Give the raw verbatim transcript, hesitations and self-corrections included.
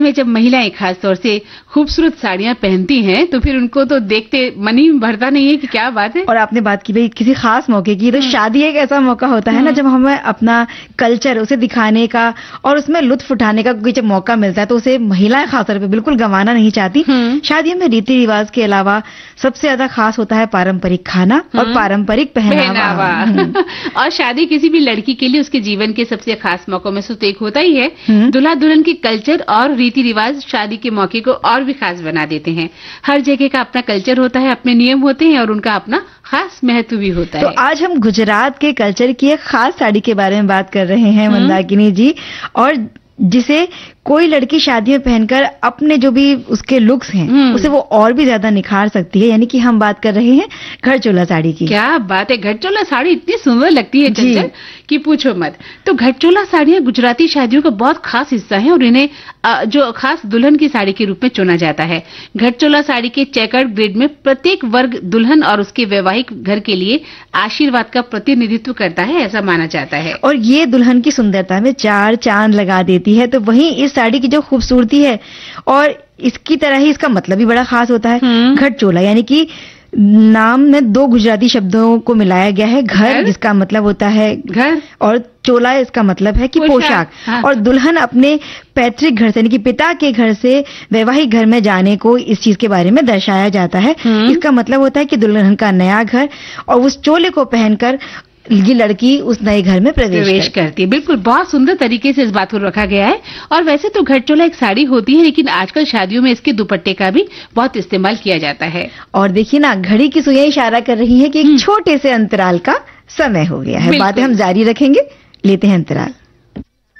में जब महिलाएं खास तौर से खूबसूरत साड़ियां पहनती हैं तो फिर उनको तो देखते मन ही भरता नहीं है कि क्या बात है। और आपने बात की भाई किसी खास मौके की, तो शादी एक ऐसा मौका होता है ना जब हमें अपना कल्चर उसे दिखाने का और उसमें लुत्फ उठाने का कोई जब मौका मिलता है तो उसे महिलाएं खासतौर पे बिल्कुल गंवाना नहीं चाहती। शादियों में रीति रिवाज के अलावा सबसे ज्यादा खास होता है पारंपरिक खाना और पारंपरिक पहनावा। और शादी किसी भी लड़की के लिए उसके जीवन के सबसे खास मौकों में से तो एक होता ही है। दूल्हा दुल्हन के कल्चर और रीति रिवाज शादी के मौके को और भी खास बना देते हैं। हर जगह का अपना कल्चर होता है, अपने नियम होते हैं और उनका अपना खास महत्व भी होता है। तो आज हम गुजरात के कल्चर की एक खास साड़ी के बारे में बात कर रहे हैं मंदाकिनी जी, और जिसे कोई लड़की शादी में पहनकर अपने जो भी उसके लुक्स हैं उसे वो और भी ज्यादा निखार सकती है, यानी कि हम बात कर रहे हैं घरचोला साड़ी की। क्या बात है, घरचोला साड़ी इतनी सुंदर लगती है चंचल कि पूछो मत। तो घरचोला साड़ियां गुजराती शादियों का बहुत खास हिस्सा है और इन्हें जो खास दुल्हन की साड़ी के रूप में चुना जाता है। घरचोला साड़ी के चेकर्ड ग्रिड में प्रत्येक वर्ग दुल्हन और उसके वैवाहिक घर के लिए आशीर्वाद का प्रतिनिधित्व करता है, ऐसा माना जाता है। और ये दुल्हन की सुंदरता में चार चांद लगा देती है। तो वहीं इस साड़ी की जो खूबसूरती है और इसकी तरह ही इसका मतलब भी बड़ा खास होता है। घरचोला यानी कि नाम में दो गुजराती शब्दों को मिलाया गया है। घर जिसका मतलब होता है घर और चोला इसका मतलब है कि पोशाक। हाँ। और दुल्हन अपने पैतृक घर से यानी कि पिता के घर से वैवाहिक घर में जाने को इस चीज के बारे में दर्शाया जाता है। इसका मतलब होता है कि दुल्हन का नया घर और उस चोले को पहनकर ये लड़की उस नए घर में प्रवेश, प्रवेश कर। करती है। बिल्कुल, बहुत सुंदर तरीके से इस बात को रखा गया है। और वैसे तो घरचोला एक साड़ी होती है, लेकिन आजकल शादियों में इसके दुपट्टे का भी बहुत इस्तेमाल किया जाता है। और देखिए ना, घड़ी की सुइयां इशारा कर रही है कि एक छोटे से अंतराल का समय हो गया है। बातें हम जारी रखेंगे, लेते हैं अंतराल।